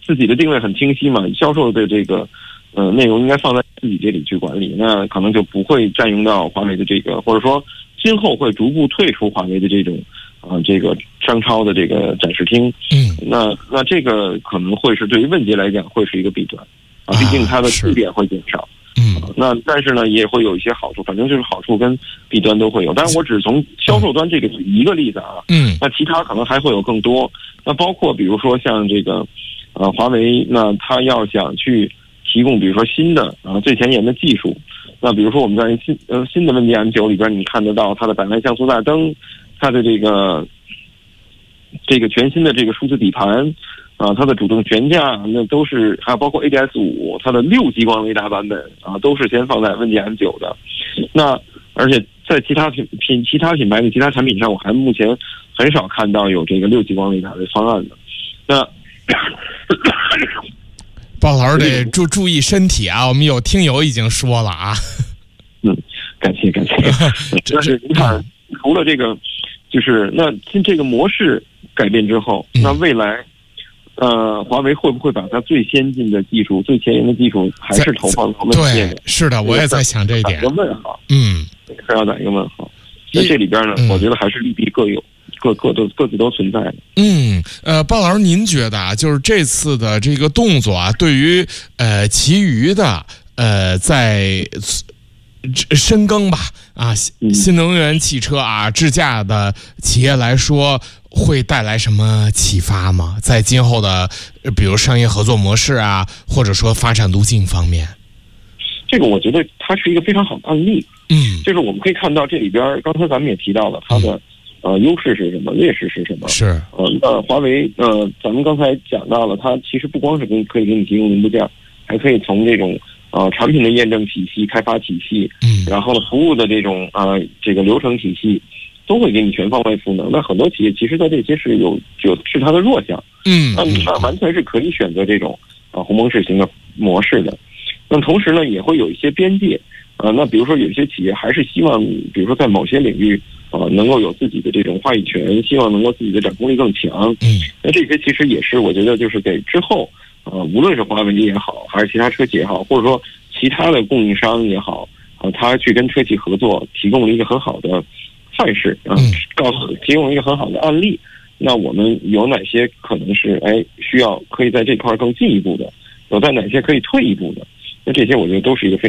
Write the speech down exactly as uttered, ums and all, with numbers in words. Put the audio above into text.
自己的定位很清晰嘛，销售的这个呃内容应该放在自己这里去管理，那可能就不会占用到华为的这个，或者说今后会逐步退出华为的这种啊、呃、这个商超的这个展示厅。 嗯， 那那这个可能会是对于问捷来讲会是一个弊端啊，毕竟它的据点会减少。 嗯， 那但是呢，也会有一些好处，反正就是好处跟弊端都会有。但是我只是从销售端这个一个例子啊， 嗯， 那其他可能还会有更多。那包括比如说像这个，呃，华为，那它要想去提供，比如说新的啊最前沿的技术，那比如说我们在新呃新的问捷 M 九 里边，你看得到它的百万像素大灯，它的这个这个全新的这个数字底盘。啊，它的主动悬架那都是，还有包括 A D S 五，它的六激光雷达版本啊，都是先放在问捷 M 九 的。那而且在其他品品其他品牌的其他产品上，我还目前很少看到有这个六激光雷达的方案的。那鲍老师得注注意身体啊！我们有听友已经说了啊。 嗯，感谢感谢。但是你看，除了这个，就是那这个模式改变之后，那未来。呃，华为会不会把它最先进的技术、最前沿的技术，还是投放到问界？ 对，是的，我也在想这一点。 打一个问号， 嗯， 是要打一个问号。那这里边呢， 嗯、 我觉得还是利弊各有，各各都各自都存在的。 嗯，呃，鲍老师，您觉得啊，就是这次的这个动作啊，对于呃其余的呃在深耕吧啊新能源汽车啊智驾的企业来说，会带来什么启发吗？在今后的比如商业合作模式啊，或者说发展路径方面？ 这个我觉得它是一个非常好的案例。 嗯， 就是我们可以看到这里边，刚才咱们也提到了它的、嗯、呃优势是什么，劣势是什么。 是呃那华为呃，咱们刚才讲到了，它其实不光是给可以给你提供零部件，还可以从这种呃产品的验证体系、开发体系， 嗯， 然后呢服务的这种呃这个流程体系。都会给你全方位赋能。那很多企业其实在这些是有有是它的弱项， 嗯， 那那完全是可以选择这种啊鸿蒙式型的模式的。那同时呢，也会有一些边界啊。那比如说有些企业还是希望，比如说在某些领域啊能够有自己的这种话语权，希望能够自己的掌控力更强。 嗯， 那这些其实也是我觉得就是给之后啊，无论是华为也好，还是其他车企也好，或者说其他的供应商也好啊，他去跟车企合作，提供了一个很好的范式啊，告诉提供一个很好的案例。那我们有哪些可能是哎需要可以在这块更进一步的，有在哪些可以退一步的？那这些我觉得都是一个非常